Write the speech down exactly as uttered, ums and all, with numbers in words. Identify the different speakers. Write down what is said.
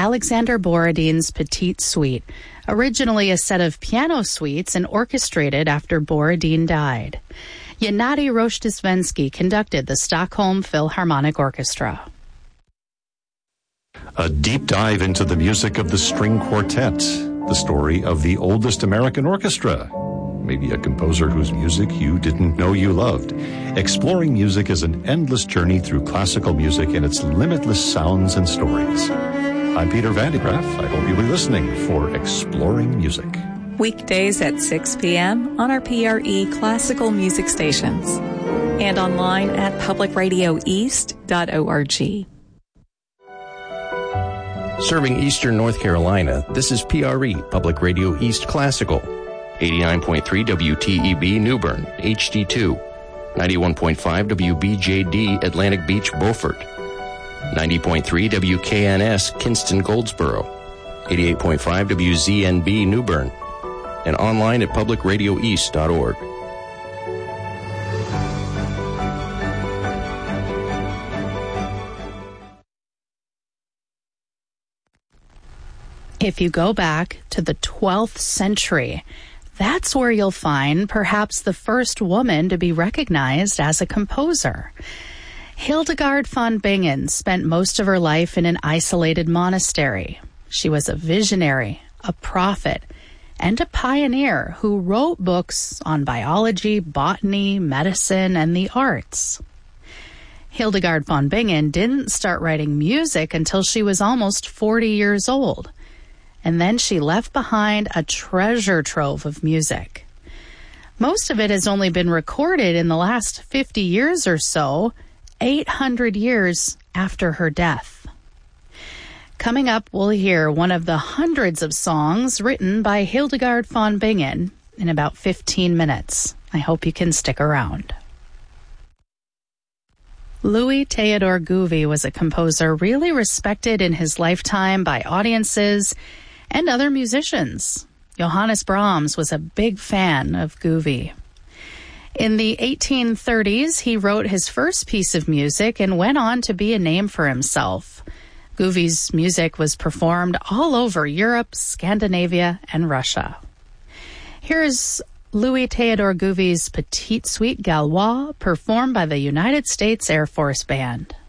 Speaker 1: Alexander Borodin's Petite Suite, originally a set of piano suites and orchestrated after Borodin died. Gennady Rozhdestvensky conducted the Stockholm Philharmonic Orchestra.
Speaker 2: A deep dive into the music of the string quartet, the story of the oldest American orchestra, maybe a composer whose music you didn't know you loved. Exploring music is an endless journey through classical music and its limitless sounds and stories. I'm Peter Van de Graaff. I hope you'll be listening for Exploring Music.
Speaker 3: Weekdays at six p.m. on our P R E classical music stations and online at public radio east dot org.
Speaker 4: Serving Eastern North Carolina, this is P R E, Public Radio East Classical. eighty-nine point three W T E B New Bern, H D two. ninety-one point five W B J D Atlantic Beach, Beaufort. ninety point three W K N S Kinston, Goldsboro. eighty-eight point five W Z N B New Bern. And online at public radio east dot org.
Speaker 1: If you go back to the twelfth century, that's where you'll find perhaps the first woman to be recognized as a composer. Hildegard von Bingen spent most of her life in an isolated monastery. She was a visionary, a prophet, and a pioneer who wrote books on biology, botany, medicine, and the arts. Hildegard von Bingen didn't start writing music until she was almost forty years old. And then she left behind a treasure trove of music. Most of it has only been recorded in the last fifty years or so, eight hundred years after her death. Coming up, we'll hear one of the hundreds of songs written by Hildegard von Bingen in about fifteen minutes. I hope you can stick around. Louis Theodore Gouvi was a composer really respected in his lifetime by audiences and other musicians. Johannes Brahms was a big fan of Gouvi. In the eighteen thirties, he wrote his first piece of music and went on to be a name for himself. Gouvi's music was performed all over Europe, Scandinavia, and Russia. Here's Louis Theodore Gouvi's Petite Suite Gallois, performed by the United States Air Force Band.